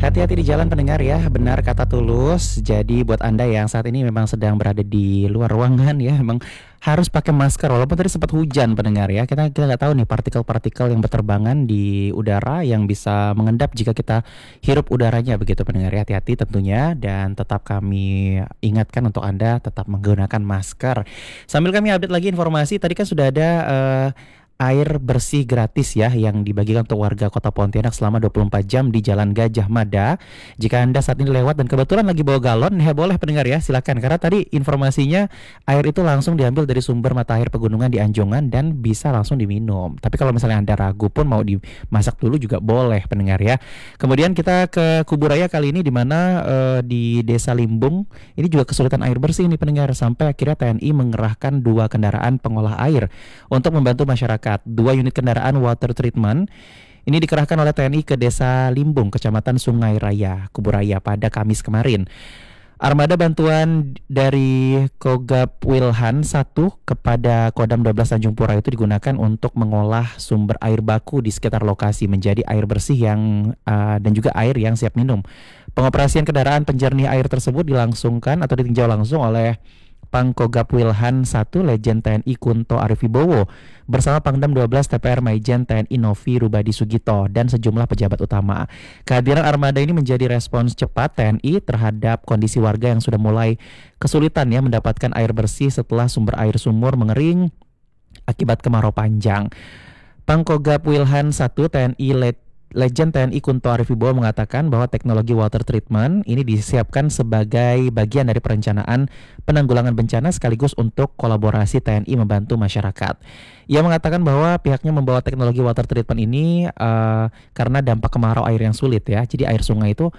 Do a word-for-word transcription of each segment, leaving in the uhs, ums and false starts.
Hati-hati di jalan pendengar ya, benar kata Tulus. Jadi buat Anda yang saat ini memang sedang berada di luar ruangan ya, memang harus pakai masker walaupun tadi sempat hujan pendengar ya. Kita kita nggak tahu nih partikel-partikel yang berterbangan di udara yang bisa mengendap jika kita hirup udaranya begitu pendengar ya. Hati-hati tentunya dan tetap kami ingatkan untuk Anda tetap menggunakan masker. Sambil kami update lagi informasi, tadi kan sudah ada eh, air bersih gratis ya yang dibagikan untuk warga Kota Pontianak selama dua puluh empat jam di Jalan Gajah Mada. Jika Anda saat ini lewat dan kebetulan lagi bawa galon, ya boleh pendengar ya, silakan. Karena tadi informasinya air itu langsung diambil dari sumber mata air pegunungan di Anjongan dan bisa langsung diminum. Tapi kalau misalnya Anda ragu pun mau dimasak dulu juga boleh pendengar ya. Kemudian kita ke Kuburaya kali ini di mana eh, di Desa Limbung ini juga kesulitan air bersih nih pendengar, sampai akhirnya T N I mengerahkan dua kendaraan pengolah air untuk membantu masyarakat. Dua unit kendaraan water treatment ini dikerahkan oleh T N I ke Desa Limbung, Kecamatan Sungai Raya, Kuburaya pada Kamis kemarin. Armada bantuan dari Kogab Wilhan satu kepada Kodam dua belas Tanjung Pura itu digunakan untuk mengolah sumber air baku di sekitar lokasi menjadi air bersih yang uh, dan juga air yang siap minum. Pengoperasian kendaraan penjernih air tersebut dilangsungkan atau ditinjau langsung oleh Pangkogap Wilhan satu Legend T N I Kunto Arifibowo bersama Pangdam dua belas T P R Maijen T N I Novi Rubadi Sugito dan sejumlah pejabat utama. Kehadiran armada ini menjadi respons cepat T N I terhadap kondisi warga yang sudah mulai kesulitan ya mendapatkan air bersih setelah sumber air sumur mengering akibat kemarau panjang. Pangkogap Wilhan satu T N I Legend Legend T N I Kunto Arifibowo mengatakan bahwa teknologi water treatment ini disiapkan sebagai bagian dari perencanaan penanggulangan bencana sekaligus untuk kolaborasi T N I membantu masyarakat. Ia mengatakan bahwa pihaknya membawa teknologi water treatment ini uh, karena dampak kemarau air yang sulit ya. Jadi air sungai itu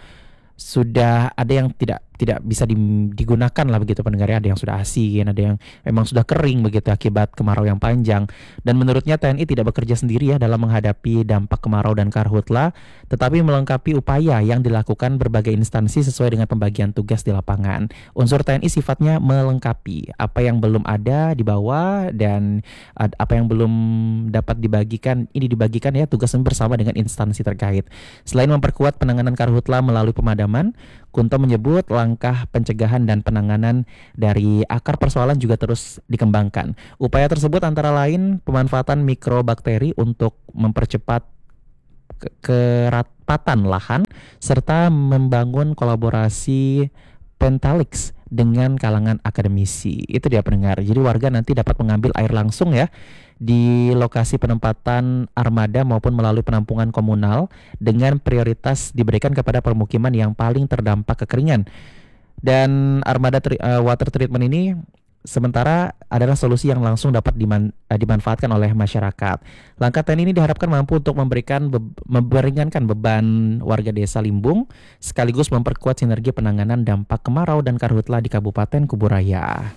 sudah ada yang tidak tidak bisa digunakan lah begitu pendengar ya, ada yang sudah asin, ada yang memang sudah kering begitu akibat kemarau yang panjang. Dan menurutnya T N I tidak bekerja sendiri ya dalam menghadapi dampak kemarau dan karhutla, tetapi melengkapi upaya yang dilakukan berbagai instansi sesuai dengan pembagian tugas di lapangan. Unsur T N I sifatnya melengkapi, apa yang belum ada dibawa dan apa yang belum dapat dibagikan ini dibagikan ya tugasnya bersama dengan instansi terkait. Selain memperkuat penanganan karhutla melalui pemadaman, Kunto menyebut langkah pencegahan dan penanganan dari akar persoalan juga terus dikembangkan. Upaya tersebut antara lain pemanfaatan mikrobakteri untuk mempercepat ke- kerapatan lahan serta membangun kolaborasi pentalix dengan kalangan akademisi. Itu dia pendengar. Jadi warga nanti dapat mengambil air langsung ya di lokasi penempatan armada maupun melalui penampungan komunal dengan prioritas diberikan kepada permukiman yang paling terdampak kekeringan. Dan armada tri, uh, water treatment ini sementara adalah solusi yang langsung dapat diman, uh, dimanfaatkan oleh masyarakat. Langkah T N I ini diharapkan mampu untuk memberikan be, meringankan beban warga Desa Limbung sekaligus memperkuat sinergi penanganan dampak kemarau dan karhutla di Kabupaten Kuburaya.